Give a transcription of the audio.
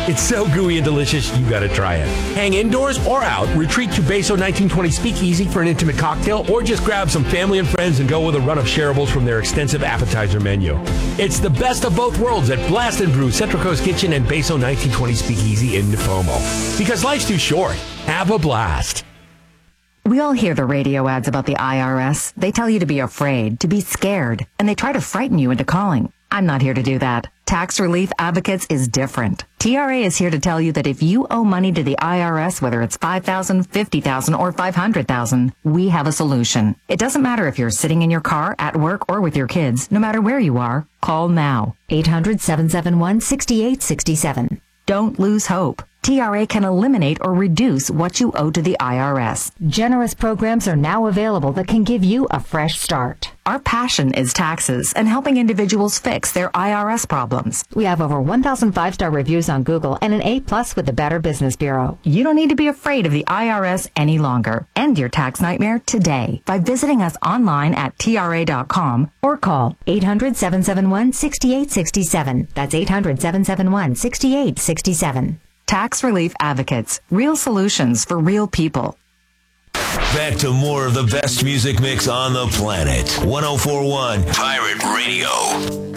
It's so gooey and delicious, you gotta try it. Hang indoors or out, retreat to Beso 1920 Speakeasy for an intimate cocktail, or just grab some family and friends and go with a run of shareables from their extensive appetizer menu. It's the best of both worlds at Blast and Brew, Central Coast Kitchen, and Beso 1920 Speakeasy in Nipomo. Because life's too short. Have a blast. We all hear the radio ads about the IRS. They tell you to be afraid, to be scared, and they try to frighten you into calling. I'm not here to do that. Tax Relief Advocates is different. TRA is here to tell you that if you owe money to the IRS, whether it's $5,000, $50,000, or $500,000, we have a solution. It doesn't matter if you're sitting in your car, at work, or with your kids. No matter where you are, call now. 800-771-6867. Don't lose hope. TRA can eliminate or reduce what you owe to the IRS. Generous programs are now available that can give you a fresh start. Our passion is taxes and helping individuals fix their IRS problems. We have over 1,000 5-star reviews on Google and an A+ with the Better Business Bureau. You don't need to be afraid of the IRS any longer. End your tax nightmare today by visiting us online at TRA.com or call 800-771-6867. That's 800-771-6867. Tax Relief Advocates. Real solutions for real people. Back to more of the best music mix on the planet. 104.1 Pirate Radio.